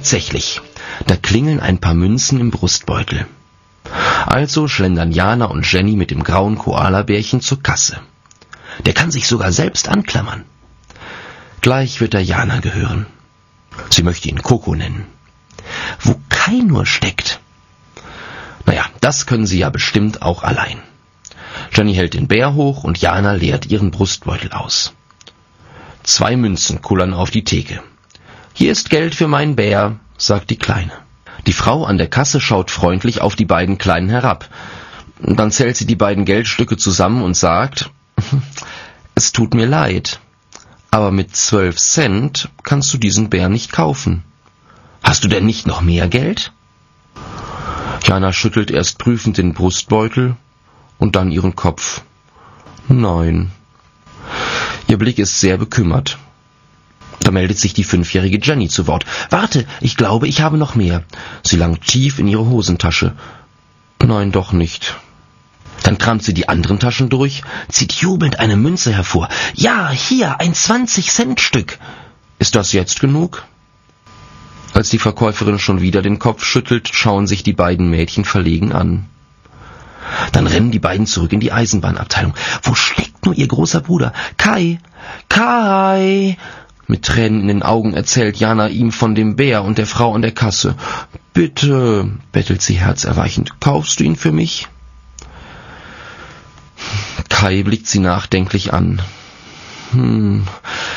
Tatsächlich, da klingeln ein paar Münzen im Brustbeutel. Also schlendern Jana und Jenny mit dem grauen Koalabärchen zur Kasse. Der kann sich sogar selbst anklammern. Gleich wird er Jana gehören. Sie möchte ihn Coco nennen. Wo Kai nur steckt. Naja, das können sie ja bestimmt auch allein. Jenny hält den Bär hoch und Jana leert ihren Brustbeutel aus. 2 Münzen kullern auf die Theke. »Hier ist Geld für meinen Bär«, sagt die Kleine. Die Frau an der Kasse schaut freundlich auf die beiden Kleinen herab. Dann zählt sie die beiden Geldstücke zusammen und sagt, »Es tut mir leid, aber mit 12 Cent kannst du diesen Bär nicht kaufen. Hast du denn nicht noch mehr Geld?« Jana schüttelt erst prüfend den Brustbeutel und dann ihren Kopf. Nein. Ihr Blick ist sehr bekümmert. Da meldet sich die 5-jährige Jenny zu Wort. »Warte, ich glaube, ich habe noch mehr.« Sie langt tief in ihre Hosentasche. Nein, doch nicht. Dann kramt sie die anderen Taschen durch, zieht jubelnd eine Münze hervor. »Ja, hier, ein 20-Cent-Stück. Ist das jetzt genug?« Als die Verkäuferin schon wieder den Kopf schüttelt, schauen sich die beiden Mädchen verlegen an. Dann rennen die beiden zurück in die Eisenbahnabteilung. Wo steckt nur ihr großer Bruder? »Kai! Kai!« Mit Tränen in den Augen erzählt Jana ihm von dem Bär und der Frau an der Kasse. »Bitte«, bettelt sie herzerweichend, »kaufst du ihn für mich?« Kai blickt sie nachdenklich an.